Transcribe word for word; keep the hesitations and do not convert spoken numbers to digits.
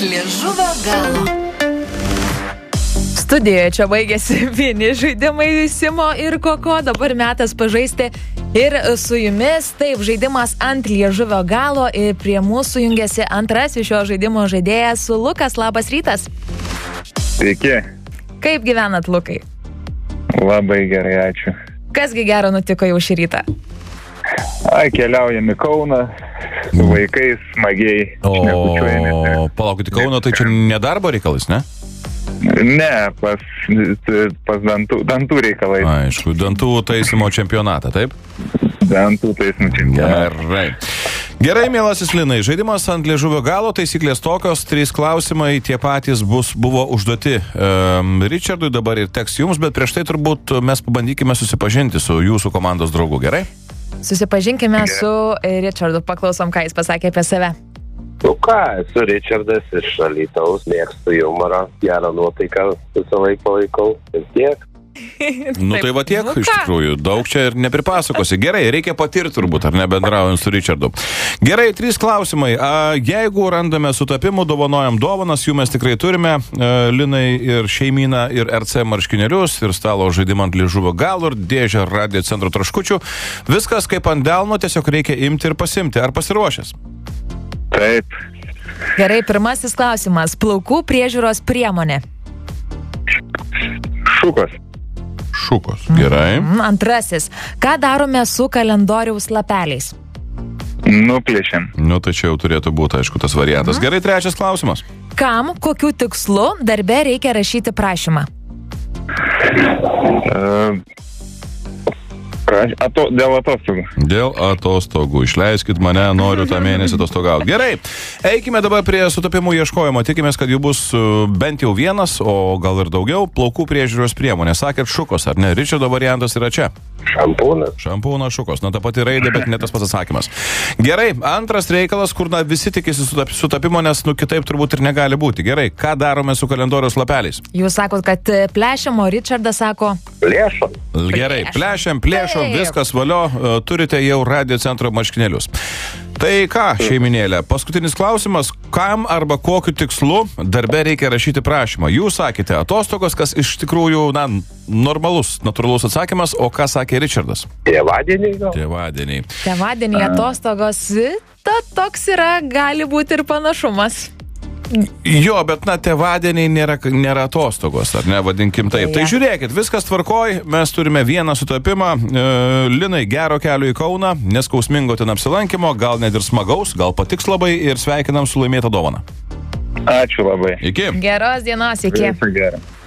liežuvio galo. Studijoje čia baigėsi vieni žaidimai Simo ir Koko, dabar metas pažaisti ir su jumis. Taip, žaidimas ant liežuvio galo ir prie mūsų jungiasi antrasis šio žaidimo žaidėjas Lukas. Labas rytas. Sveiki. Kaip gyvenat, Lukai? Labai gerai, ačiū. Kasgi gero nutiko jau šį rytą? Ai, keliaujam į Kauną, su vaikais, smagiai. O, palaukit, Kauno, tai čia ne darbo reikalas, ne? Ne, pas, pas dantų, dantų reikalai. Aišku, dantų taisymo čempionatą, taip? Dantų taisymo čempionatą. Gerai. Gerai, mielasis Linai, žaidimas ant liežuvio galo, taisyklės tokios, trys klausimai, tie patys bus, buvo užduoti um, Richardui, dabar ir teks jums, bet prieš tai turbūt mes pabandykime susipažinti su jūsų komandos draugu, gerai? Susipažinkime su Richardu, paklausom, ką jis pasakė apie save. Nu ką, esu Richardas iš Alytaus, mėgstu humorą, gerą nuotaiką visą laiką palaikau ir tiek. Nu tai va tiek, nu, iš tikrųjų, daug čia ir nepripasakosi. Gerai, reikia patirti turbūt, ar ne, bendraujant su Richardu. Gerai, trys klausimai. A, jeigu randame sutapimų, dovanojam dovanas, jų mes tikrai turime. A, Linai ir šeimyną, ir R C marškinėlius, ir stalo žaidimą ant liežuvio galo, ir dėžę radio centro traškučių. Viskas kaip ant delno, tiesiog reikia imti ir pasimti. Ar pasiruošęs? Taip. Gerai, pirmasis klausimas. Plaukų priežiūros priemonė. Šukos. Šukos, gerai. Mm, antrasis. Ką darome su kalendoriaus lapeliais? Nuplėšiam. Nu, tai čia jau turėtų būti, aišku, tas variantas. Mhm. Gerai, trečias klausimas. Kam, kokiu tikslu darbe reikia rašyti prašymą? Uh, praš... Ato... Dėl atostogų. Dėl atostogų. Išleiskit mane, noriu tą mėnesį atostogauti. Gerai, eikime dabar prie sutapimų ieškojimo. Tikimės, kad jų bus bent jau vienas, o gal ir daugiau. Plaukų priežiūros priemonė. Sakėt šukos, ar ne? Richardo variantas yra čia. Šampūnas. Šampūnas, šukos. Na, ta pati raidė, bet ne tas pats atsakymas. Gerai, antras reikalas, kur na, visi tikisi sutap, sutapimo, nes nu, kitaip turbūt ir negali būti. Gerai, ką darome su kalendoriaus lapeliais? Jūs sakot, kad plėšiam, o Richardas sako... Plėšom. Gerai, plėšiam, plėšom, viskas valio, turite jau radio centro marškinėlius. Tai ką, šeiminėlė, paskutinis klausimas, kam arba kokiu tikslu darbe reikia rašyti prašymą? Jūs sakėte atostogos, kas iš tikrųjų, na, normalus, natūralus atsakymas, o ką sakė Richardas? Tėvadieniai gal? Tėvadieniai. Tėvadieniai atostogos, ta toks yra, gali būti ir panašumas. Jo, bet na, tėvadieniai nėra, nėra atostogos, ar ne, vadinkim taip. Ja. Tai žiūrėkit, viskas tvarkoj, mes turime vieną sutapimą. E, Linai, gero kelio į Kauną, neskausmingo ten apsilankimo, gal net ir smagaus, gal patiks labai ir sveikinam su laimėta dovana. Ačiū labai. Iki. Geros dienos, iki. Visą gerą.